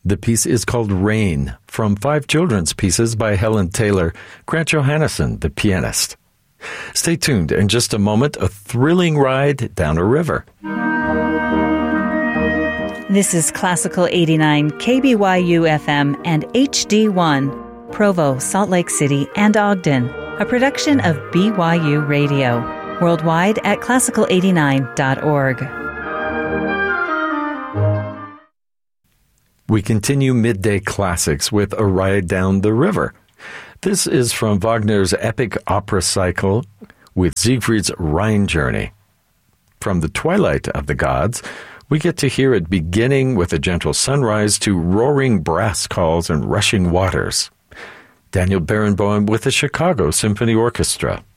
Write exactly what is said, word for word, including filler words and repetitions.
The piece is called Rain, from five children's pieces by Helen Taylor, Grant Johannesson, the pianist. Stay tuned. In just a moment, a thrilling ride down a river. This is Classical eighty-nine, K B Y U F M and H D one, Provo, Salt Lake City, and Ogden, a production of B Y U Radio. Worldwide at classical eighty-nine dot org. We continue Midday Classics with A Ride Down the River. This is from Wagner's epic opera cycle with Siegfried's Rhine Journey. From the Twilight of the Gods, we get to hear it beginning with a gentle sunrise to roaring brass calls and rushing waters. Daniel Barenboim with the Chicago Symphony Orchestra.